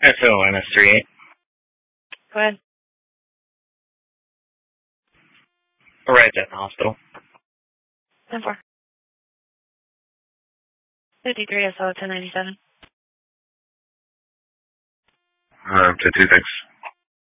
SONS38. Go ahead. Arrived at the hospital. 10-4. 53 SO 1097. 2-2, thanks.